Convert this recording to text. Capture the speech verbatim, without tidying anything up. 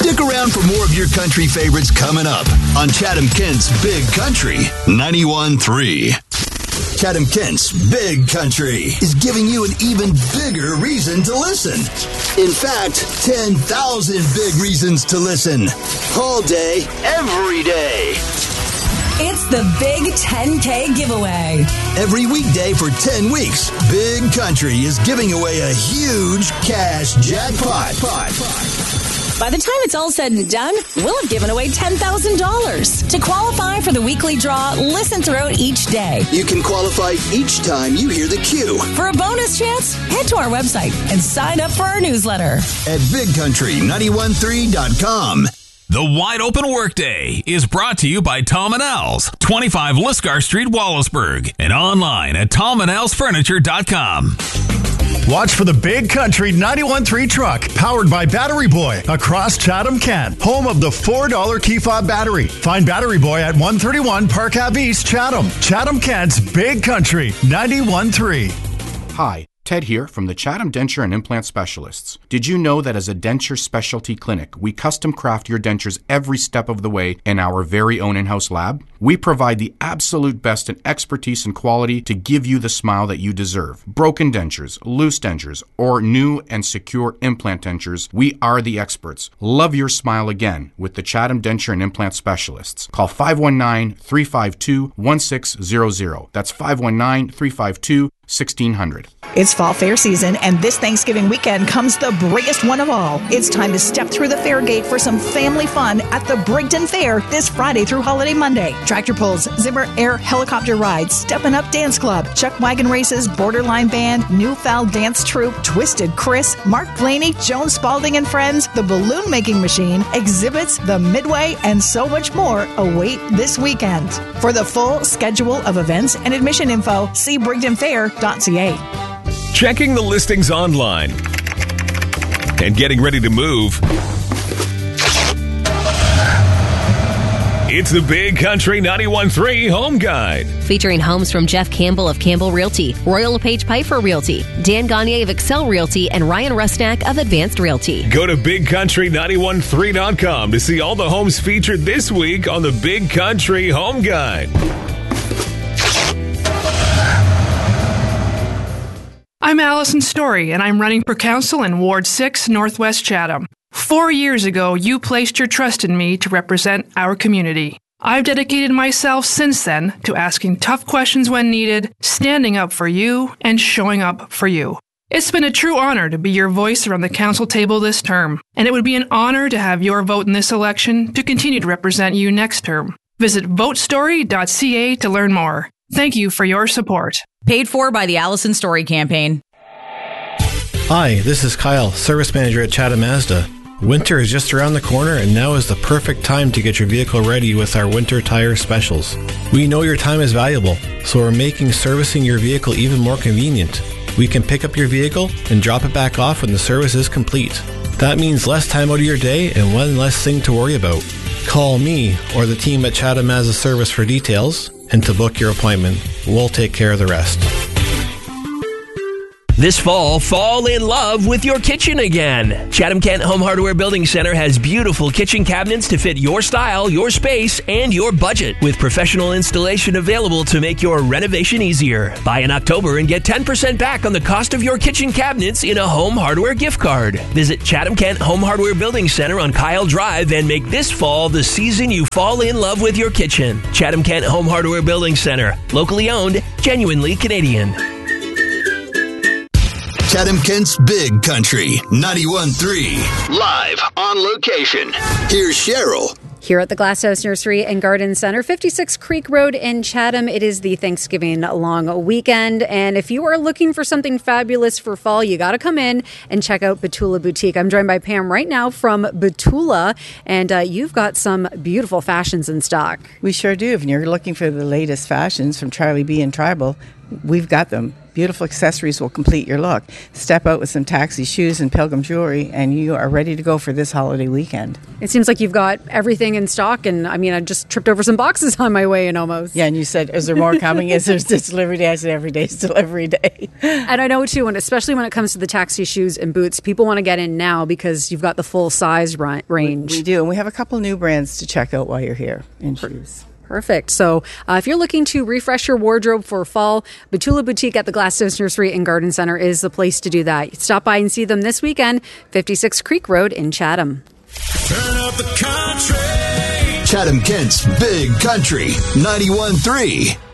Stick around for more of your country favorites coming up on Chatham-Kent's Big Country ninety-one point three. Chatham-Kent's Big Country is giving you an even bigger reason to listen. In fact, ten thousand big reasons to listen. All day, every day. It's the Big ten K giveaway. Every weekday for ten weeks, Big Country is giving away a huge cash jackpot. By the time it's all said and done, we'll have given away ten thousand dollars. To qualify for the weekly draw, listen throughout each day. You can qualify each time you hear the cue. For a bonus chance, head to our website and sign up for our newsletter at big country nine one three dot com. The Wide Open Workday is brought to you by Tom and Al's, twenty-five Liscar Street, Wallaceburg, and online at tom and als furniture dot com. Watch for the Big Country ninety-one point three truck, powered by Battery Boy, across Chatham-Kent, home of the four dollar key fob battery. Find Battery Boy at one thirty-one Park Ave East, Chatham. Chatham-Kent's Big Country ninety-one point three. Hi, Ted here from the Chatham Denture and Implant Specialists. Did you know that as a denture specialty clinic, we custom craft your dentures every step of the way in our very own in-house lab? We provide the absolute best in expertise and quality to give you the smile that you deserve. Broken dentures, loose dentures, or new and secure implant dentures, we are the experts. Love your smile again with the Chatham Denture and Implant Specialists. Call five one nine, three five two, one six zero zero. That's five one nine, three five two, one six zero zero. It's fall fair season, and this Thanksgiving weekend comes the biggest one of all. It's time to step through the fair gate for some family fun at the Brigden Fair this Friday through Holiday Monday. Tractor pulls, Zimmer Air helicopter rides, Steppin' Up Dance Club, Chuck Wagon Races, Borderline Band, Newfound Dance Troupe, Twisted Chris, Mark Blaney, Joan Spalding and Friends, the Balloon Making Machine, exhibits, the Midway, and so much more await this weekend. For the full schedule of events and admission info, see brigden fair dot c a. Checking the listings online and getting ready to move. It's the Big Country ninety-one point three Home Guide. Featuring homes from Jeff Campbell of Campbell Realty, Royal LePage Piper Realty, Dan Gagne of Excel Realty, and Ryan Rusnak of Advanced Realty. Go to big country nine one three dot com to see all the homes featured this week on the Big Country Home Guide. I'm Allison Story, and I'm running for council in Ward six, Northwest Chatham. Four years ago, you placed your trust in me to represent our community. I've dedicated myself since then to asking tough questions when needed, standing up for you, and showing up for you. It's been a true honor to be your voice around the council table this term, and it would be an honor to have your vote in this election to continue to represent you next term. Visit vote story dot c a to learn more. Thank you for your support. Paid for by the Allison Story campaign. Hi, this is Kyle, Service Manager at Chatham Mazda. Winter is just around the corner, and now is the perfect time to get your vehicle ready with our winter tire specials. We know your time is valuable, so we're making servicing your vehicle even more convenient. We can pick up your vehicle and drop it back off when the service is complete. That means less time out of your day and one less thing to worry about. Call me or the team at Chatham Mazda Service for details and to book your appointment. We'll take care of the rest. This fall, fall in love with your kitchen again. Chatham-Kent Home Hardware Building Center has beautiful kitchen cabinets to fit your style, your space, and your budget, with professional installation available to make your renovation easier. Buy in October and get ten percent back on the cost of your kitchen cabinets in a home hardware gift card. Visit Chatham-Kent Home Hardware Building Center on Kyle Drive and make this fall the season you fall in love with your kitchen. Chatham-Kent Home Hardware Building Center. Locally owned, genuinely Canadian. Chatham-Kent's Big Country ninety-one point three. Live on location. Here's Cheryl. Here at the Glasshouse Nursery and Garden Center, fifty-six Creek Road in Chatham. It is the Thanksgiving long weekend. And if you are looking for something fabulous for fall, you got to come in and check out Batula Boutique. I'm joined by Pam right now from Batula, and uh, you've got some beautiful fashions in stock. We sure do. If you're looking for the latest fashions from Charlie B and Tribal, we've got them. Beautiful accessories will complete your look. Step out with some taxi shoes and pilgrim jewelry, and you are ready to go for this holiday weekend. It seems like you've got everything in stock, and I mean, I just tripped over some boxes on my way in almost. Yeah, and you said, is there more coming? Is there this delivery day? I said, every day is delivery day. And I know, too, and especially when it comes to the taxi shoes and boots, people want to get in now because you've got the full size range. We, we do, and we have a couple new brands to check out while you're here in shoes. Perfect. So uh, if you're looking to refresh your wardrobe for fall, Batula Boutique at the Glasshouse Nursery and Garden Center is the place to do that. Stop by and see them this weekend, fifty-six Creek Road in Chatham. Turn up the country. Chatham Kent's Big Country, ninety-one point three.